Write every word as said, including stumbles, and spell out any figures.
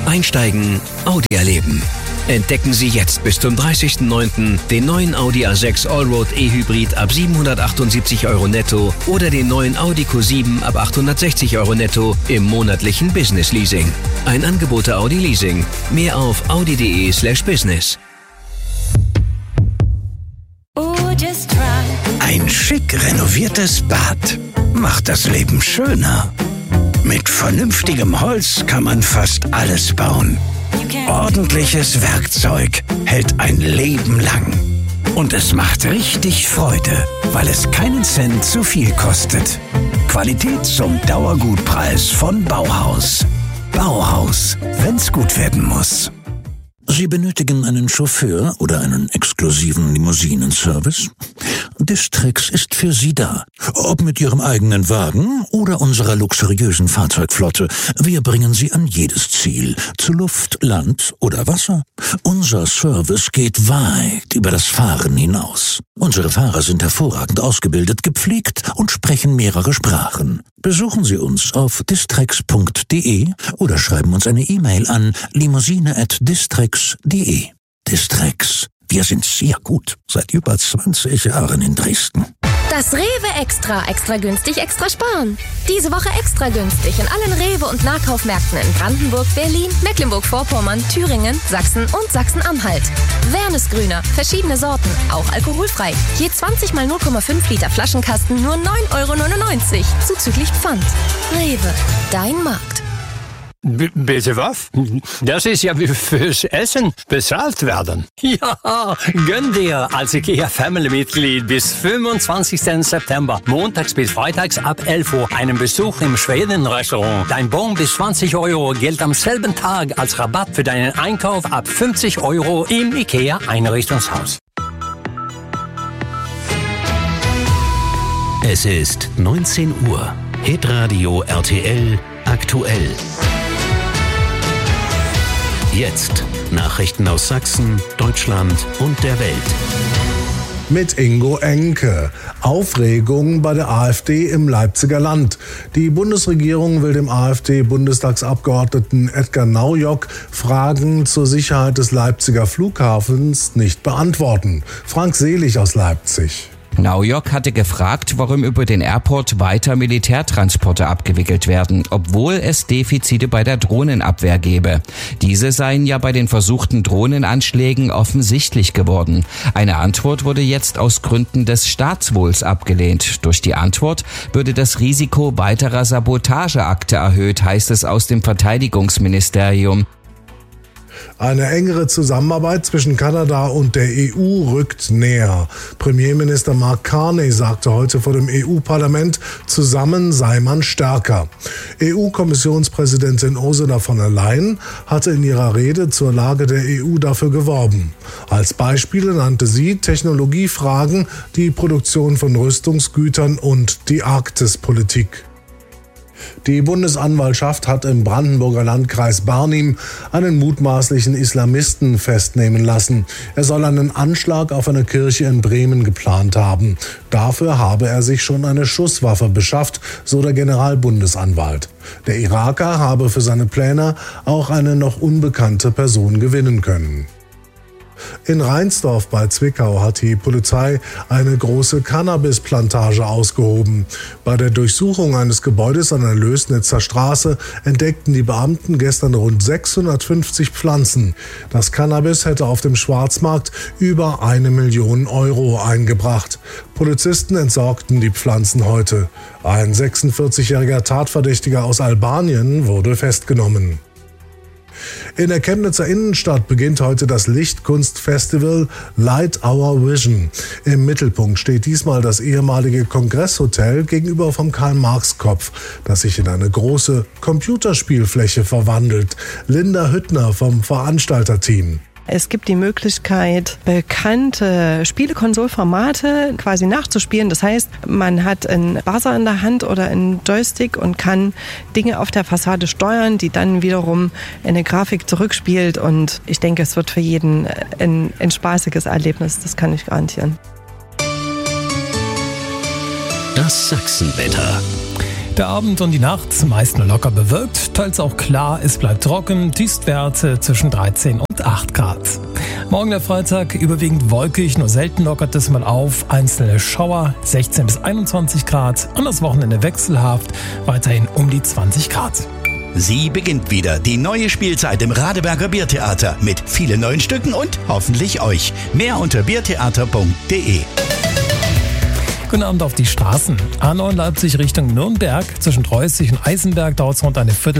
Einsteigen, Audi erleben. Entdecken Sie jetzt bis zum dreißigsten neunten den neuen Audi A sechs Allroad E-Hybrid ab siebenhundertachtundsiebzig Euro netto oder den neuen Audi Q sieben ab achthundertsechzig Euro netto im monatlichen Business Leasing. Ein Angebot der Audi Leasing. Mehr auf audi.de slash business. Ein schick renoviertes Bad macht das Leben schöner. Mit vernünftigem Holz kann man fast alles bauen. Ordentliches Werkzeug hält ein Leben lang. Und es macht richtig Freude, weil es keinen Cent zu viel kostet. Qualität zum Dauergutpreis von Bauhaus. Bauhaus, wenn's gut werden muss. Sie benötigen einen Chauffeur oder einen exklusiven Limousinenservice? Distrix ist für Sie da. Ob mit Ihrem eigenen Wagen oder unserer luxuriösen Fahrzeugflotte. Wir bringen Sie an jedes Ziel. Zu Luft, Land oder Wasser. Unser Service geht weit über das Fahren hinaus. Unsere Fahrer sind hervorragend ausgebildet, gepflegt und sprechen mehrere Sprachen. Besuchen Sie uns auf distrix punkt de oder schreiben uns eine E-Mail an limousine at distrix punkt de. Distrix. Wir sind sehr gut. Seit über zwanzig Jahren in Dresden. Das Rewe Extra. Extra günstig, extra sparen. Diese Woche extra günstig in allen Rewe- und Nahkaufmärkten in Brandenburg, Berlin, Mecklenburg-Vorpommern, Thüringen, Sachsen und Sachsen-Anhalt. Wernesgrüner. Verschiedene Sorten. Auch alkoholfrei. Je zwanzig mal null Komma fünf Liter Flaschenkasten nur neun Euro neunundneunzig. Zuzüglich Pfand. Rewe. Dein Markt. B- bitte was? Das ist ja wie fürs Essen bezahlt werden. Ja, gönn dir als IKEA Family-Mitglied bis fünfundzwanzigsten September, montags bis freitags ab elf Uhr, einen Besuch im Schweden-Restaurant. Dein Bon bis zwanzig Euro gilt am selben Tag als Rabatt für deinen Einkauf ab fünfzig Euro im IKEA Einrichtungshaus. Es ist neunzehn Uhr. Hitradio R T L aktuell. Jetzt Nachrichten aus Sachsen, Deutschland und der Welt. Mit Ingo Enke. Aufregung bei der AfD im Leipziger Land. Die Bundesregierung will dem AfD-Bundestagsabgeordneten Edgar Naujock Fragen zur Sicherheit des Leipziger Flughafens nicht beantworten. Frank Selig aus Leipzig. Naujock hatte gefragt, warum über den Airport weiter Militärtransporte abgewickelt werden, obwohl es Defizite bei der Drohnenabwehr gebe. Diese seien ja bei den versuchten Drohnenanschlägen offensichtlich geworden. Eine Antwort wurde jetzt aus Gründen des Staatswohls abgelehnt. Durch die Antwort würde das Risiko weiterer Sabotageakte erhöht, heißt es aus dem Verteidigungsministerium. Eine engere Zusammenarbeit zwischen Kanada und der E U rückt näher. Premierminister Mark Carney sagte heute vor dem E U-Parlament, zusammen sei man stärker. E U-Kommissionspräsidentin Ursula von der Leyen hatte in ihrer Rede zur Lage der E U dafür geworben. Als Beispiele nannte sie Technologiefragen, die Produktion von Rüstungsgütern und die Arktispolitik. Die Bundesanwaltschaft hat im Brandenburger Landkreis Barnim einen mutmaßlichen Islamisten festnehmen lassen. Er soll einen Anschlag auf eine Kirche in Bremen geplant haben. Dafür habe er sich schon eine Schusswaffe beschafft, so der Generalbundesanwalt. Der Iraker habe für seine Pläne auch eine noch unbekannte Person gewinnen können. In Reinsdorf bei Zwickau hat die Polizei eine große Cannabisplantage ausgehoben. Bei der Durchsuchung eines Gebäudes an der Lößnitzer Straße entdeckten die Beamten gestern rund sechshundertfünfzig Pflanzen. Das Cannabis hätte auf dem Schwarzmarkt über eine Million Euro eingebracht. Polizisten entsorgten die Pflanzen heute. Ein sechsundvierzigjähriger Tatverdächtiger aus Albanien wurde festgenommen. In der Chemnitzer Innenstadt beginnt heute das Lichtkunstfestival Light Our Vision. Im Mittelpunkt steht diesmal das ehemalige Kongresshotel gegenüber vom Karl-Marx-Kopf, das sich in eine große Computerspielfläche verwandelt. Linda Hüttner vom Veranstalterteam. Es gibt die Möglichkeit, bekannte Spielekonsolformate quasi nachzuspielen. Das heißt, man hat einen Buzzer in der Hand oder einen Joystick und kann Dinge auf der Fassade steuern, die dann wiederum eine Grafik zurückspielt. Und ich denke, es wird für jeden ein, ein spaßiges Erlebnis. Das kann ich garantieren. Das Sachsenwetter. Der Abend und die Nacht meist nur locker bewölkt, teils auch klar, es bleibt trocken, Tiefstwerte zwischen dreizehn und acht Grad. Morgen der Freitag überwiegend wolkig, nur selten lockert es mal auf, einzelne Schauer, sechzehn bis einundzwanzig Grad und das Wochenende wechselhaft, weiterhin um die zwanzig Grad. Sie beginnt wieder, die neue Spielzeit im Radeberger Biertheater mit vielen neuen Stücken und hoffentlich euch. Mehr unter biertheater punkt de. Guten Abend auf die Straßen. A neun Leipzig Richtung Nürnberg. Zwischen Dreußig und Eisenberg dauert es rund eine Viertel